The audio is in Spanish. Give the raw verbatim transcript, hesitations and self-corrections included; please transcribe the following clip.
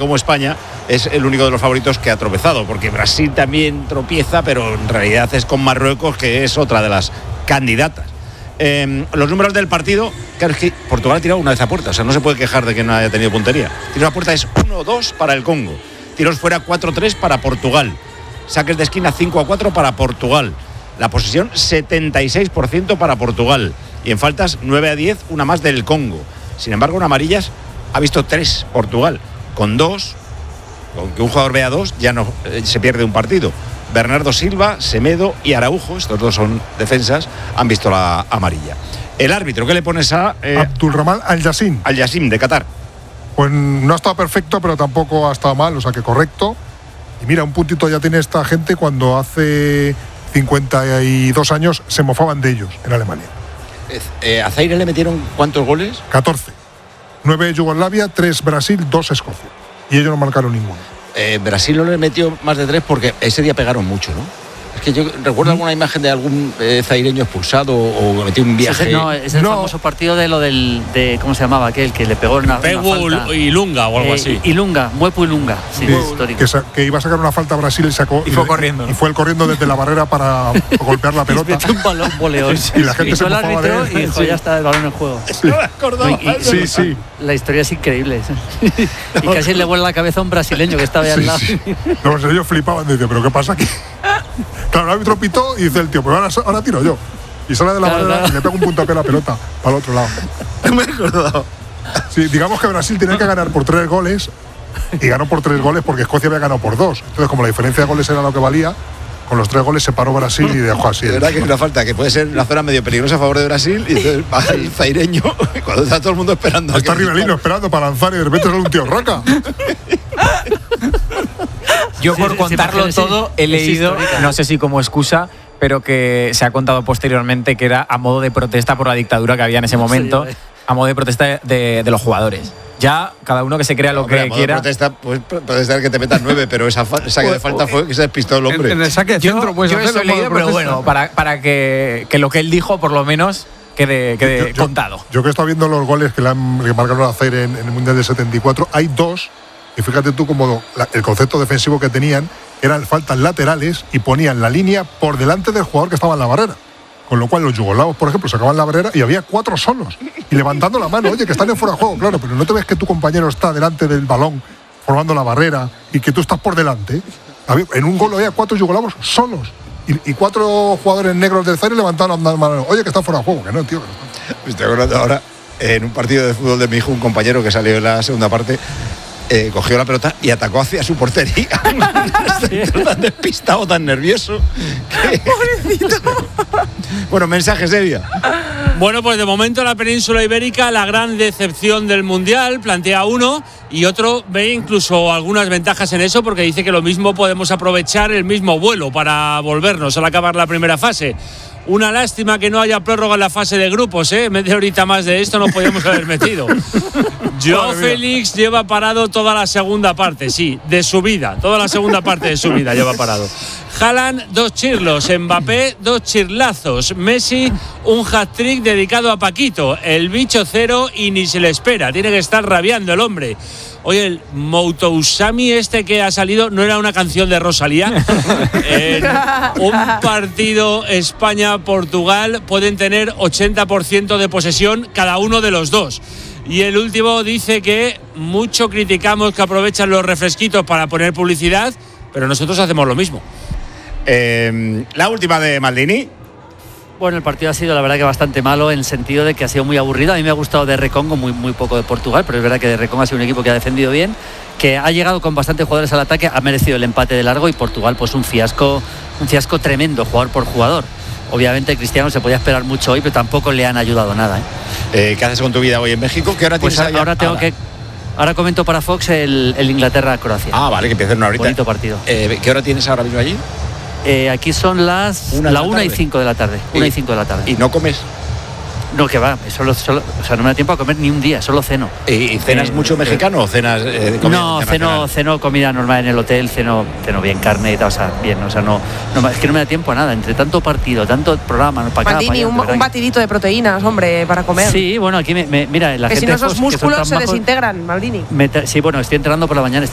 como España es el único de los favoritos que ha tropezado, porque Brasil también tropieza, pero en realidad es con Marruecos, que es otra de las candidatas. Eh, los números del partido, claro, es que Portugal ha tirado una vez a puerta, o sea, no se puede quejar de que no haya tenido puntería. Tiro a puerta es uno dos para el Congo, tiros fuera cuatro tres para Portugal, saques de esquina cinco a cuatro para Portugal, la posesión setenta y seis por ciento para Portugal, y en faltas nueve a diez, una más del Congo. Sin embargo, en amarillas ha visto tres Portugal, con dos, con que un jugador vea dos ya no eh, se pierde un partido. Bernardo Silva, Semedo y Araujo, estos dos son defensas, han visto la amarilla. El árbitro, ¿qué le pones a eh, Abdulrahman Al-Yassim? Al-Yassim, de Qatar. Pues no ha estado perfecto, pero tampoco ha estado mal, o sea que correcto. Y mira, un puntito ya tiene esta gente cuando hace cincuenta y dos años se mofaban de ellos en Alemania. Eh, ¿A Zaire le metieron cuántos goles? catorce. nueve Yugoslavia, tres Brasil, dos Escocia. Y ellos no marcaron ninguno. Eh, Brasil no le metió más de tres porque ese día pegaron mucho, ¿no? Es que yo recuerdo ¿Mm? alguna imagen de algún eh, zaireño expulsado o metió un viaje. Sí, no, es el no. famoso partido de lo del. De, ¿Cómo se llamaba aquel? Que le pegó una. Pegu y Lunga o algo eh, así. Y Lunga, Muepu y Lunga. Sí, que, es histórico. Que, sa- que iba a sacar una falta a Brasil y sacó. Y fue corriendo. Y fue el corriendo desde la barrera para golpear la pelota. Y metió un balón boleón. Y la gente y se el mofaba de árbitro él. y dijo, Sí. ya está el balón en juego. Sí. No me acordaba. Y, y, sí, sí. La historia es increíble. Y casi le vuela la cabeza a un brasileño que estaba ahí Sí, al lado. sí. No, pues ellos flipaban, dicen, ¿pero qué pasa aquí? Claro, el árbitro pitó y dice el tío, pues ahora, ahora tiro yo. Y sale de la Claro, barrera claro. y le pega un puntapié a la pelota para el otro lado. No me he acordado. Sí, digamos que Brasil tenía que ganar por tres goles y ganó por tres goles porque Escocia había ganado por dos. Entonces, como la diferencia de goles era lo que valía, con los tres goles se paró Brasil y dejó así. De verdad que es una falta que puede ser una zona medio peligrosa a favor de Brasil y entonces va el zaireño cuando está todo el mundo esperando. Está Rivelino esperando para lanzar y de repente sale un tío Roca. Yo Sí, por sí, contarlo sí, todo sí. he Es leído, histórica. no sé si como excusa, pero que se ha contado posteriormente que era a modo de protesta por la dictadura que había en ese momento, Sí, a modo de protesta de, de los jugadores. Ya, cada uno que se crea lo Hombre, a que modo de quiera. protesta, pues puede ser que te metan nueve, pero esa fa- saque de falta fue que se despistó el hombre. En, en el saque de Yo, centro puedes yo eso hacerlo he leído, en modo pero protesta. bueno, para, para que, que lo que él dijo, por lo menos, quede, quede Yo- yo- contado. Yo que he estado viendo los goles que le han que marcaron a Zaire en, en el Mundial del setenta y cuatro, hay dos, y fíjate tú como la- el concepto defensivo que tenían eran faltas laterales y ponían la línea por delante del jugador que estaba en la barrera. Con lo cual los yugoslavos, por ejemplo, sacaban la barrera y había cuatro solos. Y levantando la mano, oye, que están en fuera de juego, claro, pero no te ves que tu compañero está delante del balón formando la barrera y que tú estás por delante. Había- En un gol había cuatro yugoslavos solos. Y, y cuatro jugadores negros del Zaire levantaron la mano. Oye, que está fuera de juego, que no, tío. Que no está. Me estoy acordando ahora, en un partido de fútbol de mi hijo, un compañero que salió en la segunda parte, eh, cogió la pelota y atacó hacia su portería. Está tan despistado, tan nervioso. Que... Bueno, mensajes, Evia. Bueno, pues de momento la península ibérica, la gran decepción del Mundial, plantea uno y otro ve incluso algunas ventajas en eso porque dice que lo mismo podemos aprovechar el mismo vuelo para volvernos al acabar la primera fase. Una lástima que no haya prórroga en la fase de grupos, ¿eh? Media horita más de esto nos podíamos haber metido. Joao Félix lleva parado toda la segunda parte, sí, de su vida. Toda la segunda parte de su vida lleva parado. Haaland, dos chirlos. Mbappé, dos chirlazos. Messi, un hat-trick dedicado a Paquito. El bicho cero y ni se le espera. Tiene que estar rabiando el hombre. Oye, el Moutousami este que ha salido no era una canción de Rosalía. En un partido España-Portugal pueden tener ochenta por ciento de posesión cada uno de los dos. Y el último dice que mucho criticamos que aprovechan los refresquitos para poner publicidad, pero nosotros hacemos lo mismo. Eh, la última de Maldini. Bueno, el partido ha sido la verdad que bastante malo en el sentido de que ha sido muy aburrido. A mí me ha gustado de Recongo, muy, muy poco de Portugal, pero es verdad que de Recongo ha sido un equipo que ha defendido bien, que ha llegado con bastantes jugadores al ataque, ha merecido el empate de largo y Portugal pues un fiasco, un fiasco tremendo, jugador por jugador. Obviamente Cristiano se podía esperar mucho hoy, pero tampoco le han ayudado nada, ¿eh? Eh, ¿Qué haces con tu vida hoy en México? ¿Qué hora Pues tienes ahora allá? tengo que... Ahora comento para Fox el, el Inglaterra-Croacia. Ah, vale, que empieza en una horita. Bonito partido. Eh, ¿Qué hora tienes ahora mismo allí? Eh, aquí son las Una de la la una y tarde. cinco de la tarde. Una y cinco de la tarde. ¿Y no comes? No, que va, solo, solo, o sea, no me da tiempo a comer ni un día, solo ceno. ¿Y cenas Eh, mucho mexicano o cenas eh, de comida No, ceno, internacional? ceno comida normal en el hotel, ceno, ceno bien carne y tal, o sea, bien, o sea, no, no, es que no me da tiempo a nada, entre tanto partido, tanto programa, no, para acá, Maldini, para allá, un, de verdad un que- batidito de proteínas, hombre, para comer. Sí, bueno, aquí me, me- mira, la que gente si no de esos Fox, que son músculos tan se majos, desintegran, Maldini. me tra- sí, bueno, estoy entrenando por la mañana.